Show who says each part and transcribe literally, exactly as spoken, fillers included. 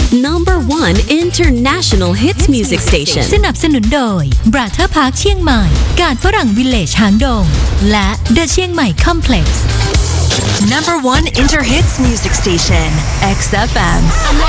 Speaker 1: number one international hits music station
Speaker 2: สนับสนุนโดย Brother Park เชียงใหม่การฝรั่งวิลเลจหางดงและ The เชียงใหม่ Complex
Speaker 3: Number one Inter Hits Music Station X F M